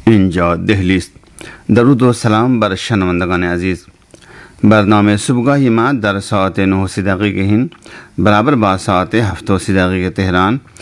اینجا دهلی است. درود و سلام بر شنوندگان عزیز. برنامه صبحگاهی ما در ساعت 9:30 هند برابر با ساعت 7:30 تهران